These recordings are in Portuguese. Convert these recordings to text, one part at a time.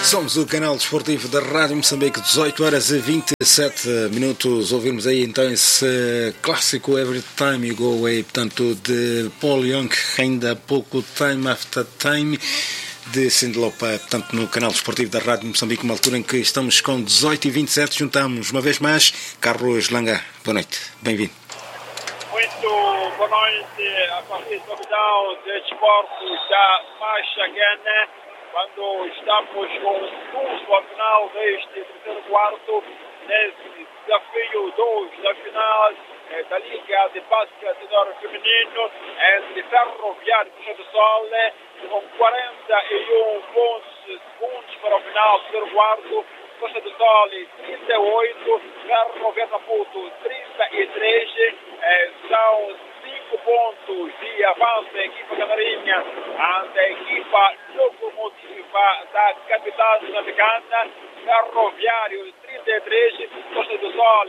Somos o canal desportivo da Rádio Moçambique, 18 horas e 27 minutos. Ouvimos aí então esse clássico Every Time You Go Away, portanto, de Paul Young, ainda há pouco Time After Time, de Cyndi Lauper, portanto, no canal desportivo da Rádio Moçambique, uma altura em que estamos com 18 e 27. Juntamos uma vez mais Carlos Langa. Boa noite, bem-vindo. Muito boa noite, a partir do final de esportes da Faixa Gana, quando estamos com o segundo final deste terceiro quarto, nesse desafio 2 da final da Liga de Basquete Feminino, entre Ferroviário e Costa do Sol, com 41 segundos para o final do terceiro quarto. Costa do Sol 38, Ferroviário Maputo 33, são 5 pontos de avanço da equipa canarinha ante a equipa locomotiva da capital moçambicana. Ferroviário 33, Costa do Sol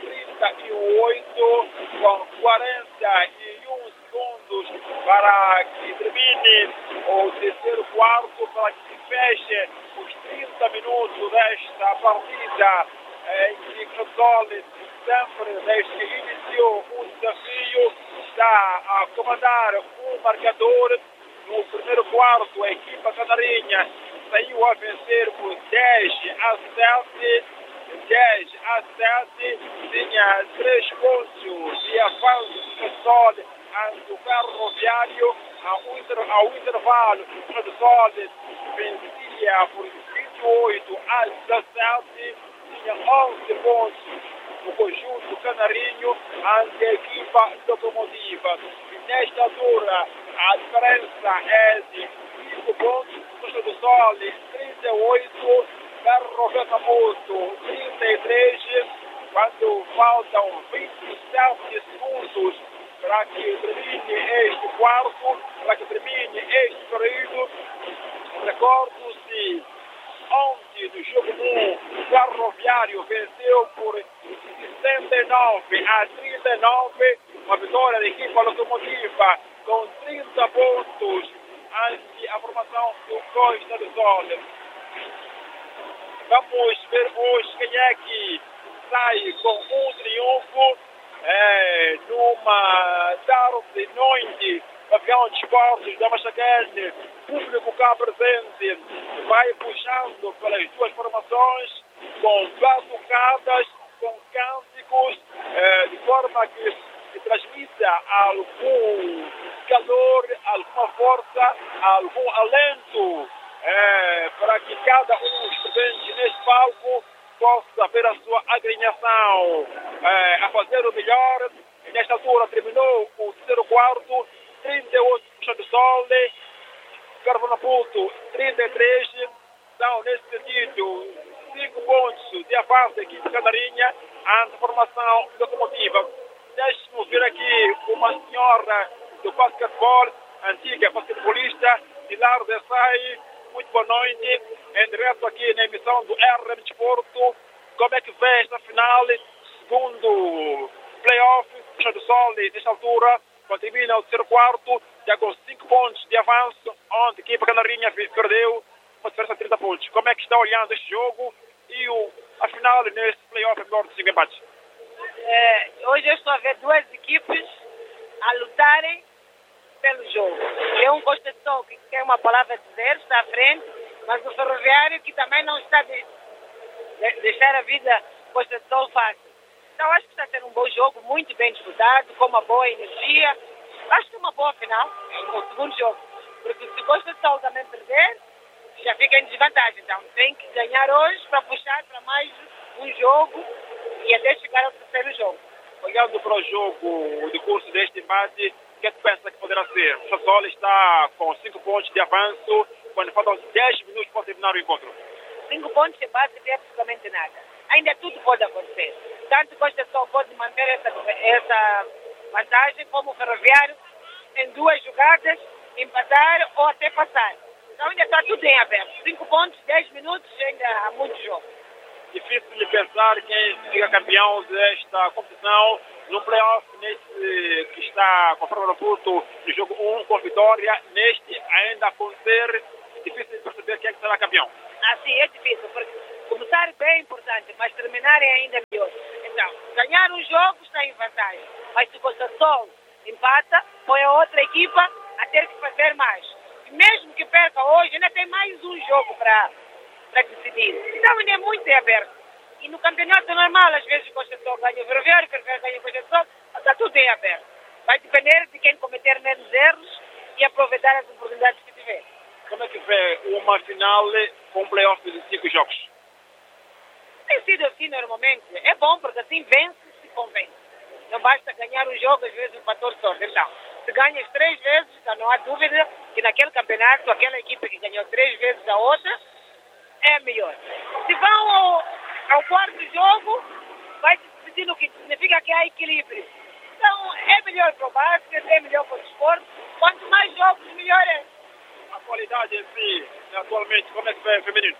38, com 41 segundos para que termine o terceiro quarto, para que se feche os 30 minutos desta partida em que Costa do Sol, sempre desde que iniciou o desafio, está a comandar o marcador. No primeiro quarto, a equipa canarinha saiu a vencer por 10-7. Tinha 3 pontos de avanço do Sol ante o Ferroviário. Ao intervalo, o Sol vencia por 28-17. Tinha 11 pontos o conjunto canarinho ante a equipa locomotiva. Nesta altura, a diferença é de 5 pontos. Costa do Sol 38, Ferroviário Maputo 33, quando faltam 27 segundos para que termine este quarto, para que termine este período. Recordo-se, ontem no jogo 1, o Ferroviário venceu por 69-39, uma vitória da equipa locomotiva com 30 pontos ante a formação do Costa do Sol. Vamos ver hoje quem é que sai com um triunfo numa tarde noite. Campeão de esportes da Machacane, público cá presente, vai puxando pelas duas formações com batucadas, com cânticos, de forma que se transmita algum calor, alguma força, algum alento, para que cada um presente neste palco possa ver a sua agremiação a fazer o melhor. Nesta altura terminou o terceiro quarto, 38 Costa do Sol, Ferroviário Maputo 33, então nesse sentido 5 pontos de avanço da equipe canarinha ante a formação locomotiva. Deixe-me ver aqui uma senhora do basquetebol, antiga basquetebolista, Pilar Dessai. Muito boa noite, em direto aqui na emissão do RM Desporto. Como é que vê esta final, segundo playoff, Costa do Sol, nesta altura, quando termina o terceiro quarto, já com 5 pontos de avanço, onde a equipa canarinha perdeu uma diferença de 30 pontos. Como é que está olhando este jogo e a final neste playoff melhor de 5 empates? Hoje eu estou a ver duas equipes a lutarem pelo jogo. É um Costa do Sol que quer uma palavra a dizer, está à frente, mas o Ferroviário que também não está de deixar a vida Costa do Sol fácil. Então acho que está a ser um bom jogo, muito bem disputado, com uma boa energia. Acho que é uma boa final, o segundo jogo. Porque se Costa do Sol também perder, já fica em desvantagem. Então tem que ganhar hoje para puxar para mais um jogo e até chegar ao terceiro jogo. Olhando para o jogo, o decurso deste embate, o que é que pensa que poderá ser? O Sol está com 5 pontos de avanço, quando faltam 10 minutos para terminar o encontro. 5 pontos de base de absolutamente nada. Ainda tudo pode acontecer. Tanto Costa do Sol pode manter essa vantagem, como o Ferroviário, em 2 jogadas, empatar ou até passar. Então ainda está tudo em aberto. 5 pontos, 10 minutos, ainda há muito jogo. Difícil de pensar quem fica campeão desta competição no playoff, neste que está com o Ferroviário Maputo no jogo 1 com vitória, neste ainda acontecer, difícil de perceber quem é que será campeão. Assim é difícil, porque começar bem é importante, mas terminar é ainda melhor. Então, ganhar um jogo está em vantagem, mas se Costa do Sol empata, põe a outra equipa a ter que fazer mais. E mesmo que perca hoje, ainda tem mais um jogo para decidir. Então ainda é muito aberto. E no campeonato normal, às vezes o Costa do Sol ganha o Ferroviário, o Ferroviário ganha o Costa do Sol, está tudo em aberto. Vai depender de quem cometer menos erros e aproveitar as oportunidades que tiver. Como é que vê uma final com um playoff de 5 jogos? Tem sido assim normalmente. É bom porque assim vence se convence. Não basta ganhar um jogo, às vezes um fator sorte. Então, se ganhas 3 vezes, então não há dúvida que naquele campeonato, aquela equipe que ganhou 3 vezes a outra é melhor. Se vão ao quarto jogo, vai decidir o que significa que há equilíbrio. Então, é melhor para o basquete, é melhor para o desporto. Quanto mais jogos, melhor é. A qualidade em si, atualmente, como é que vê o feminino?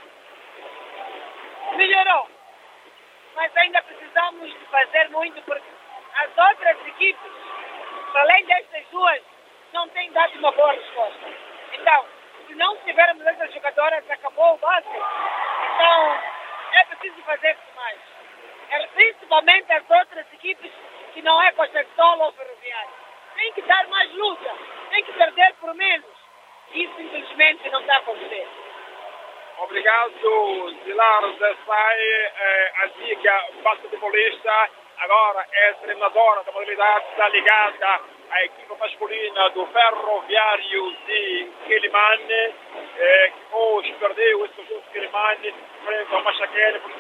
Melhorou. Mas ainda precisamos de fazer muito porque as outras equipes, para além destas duas, não têm dado uma boa resposta. Então, se não tivermos essas jogadoras, acabou o basquete. Então, é preciso fazer mais. Principalmente as outras equipes que não é Costa do Sol ou Ferroviário. Tem que dar mais luta. Tem que perder por menos. Isso, infelizmente, não está a acontecer. Obrigado, Zilar Zessai, antiga basquetebolista, agora é treinadora da modalidade, está ligada à equipa masculina do Ferroviário de Quelimane, que hoje perdeu esse conjunto de Quelimane frente ao Machaquene por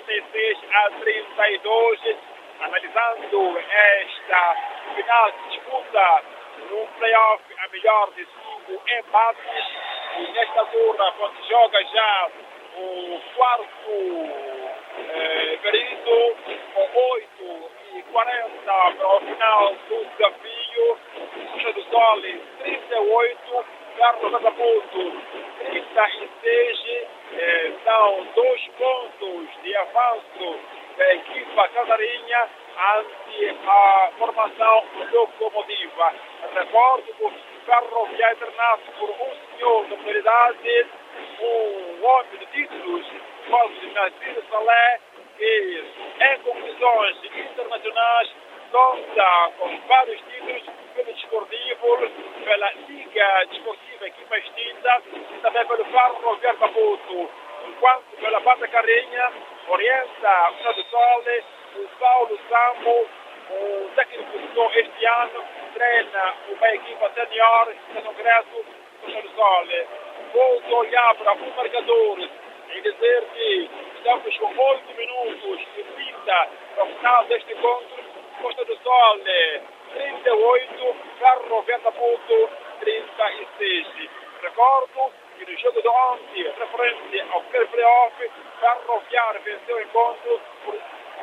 76-32, analisando esta final que disputa num playoff a melhor de 5 empates. E nesta altura, quando se joga já o quarto período, com 8:40 para o final do desafio, Costa do Sol 38, Carlos Ataputo 36, são 2 pontos de avanço da equipa catarinha ante a formação locomotiva. Recordo que o Ferroviário treinado por um senhor da modalidade, um homem de títulos, o Nasir Saleh, que em competições internacionais conta com vários títulos pelo desportivo, pela Liga Desportiva Equipa Extinta e também pelo Ferroviário Maputo. Enquanto pela Banda Carrinha orienta o Costa do Sol, o Paulo Sambo, o técnico que começou este ano, treina uma equipa senior no Congresso Costa do Sol. Vou olhar para o marcador e dizer que estamos com 8 minutos e 30 para o final deste encontro. Costa do Sol 38, Ferroviário Maputo 36. Recordo que no jogo de ontem, referente ao primeiro playoff, Ferroviário venceu o encontro por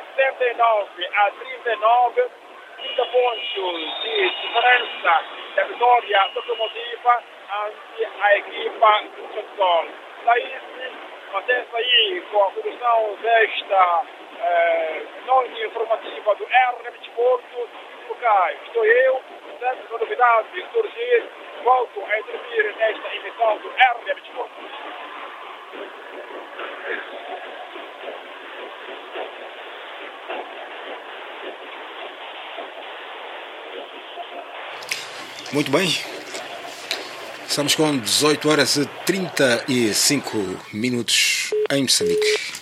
79-39, 30 pontos de diferença da vitória locomotiva ante a equipa do Costa do Sol. Daí, mantém-se aí com a condução desta noite informativa do RM Desporto. Por cá estou eu, sempre com novidades surgir, volto a intervir nesta emissão do RM Desporto. Muito bem. Estamos com 18 horas e 35 minutos em Moçambique.